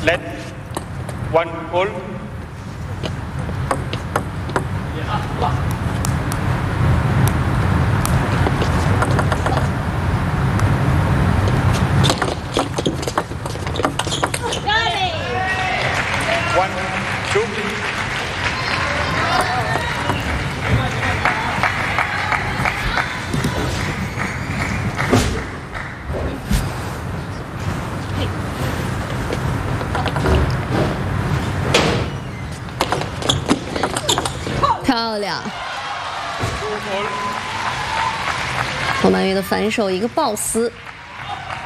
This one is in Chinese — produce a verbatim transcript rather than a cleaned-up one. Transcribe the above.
Let one pull. One, two. Two 漂亮！ Two pull. 王曼玉的反手一个抱撕。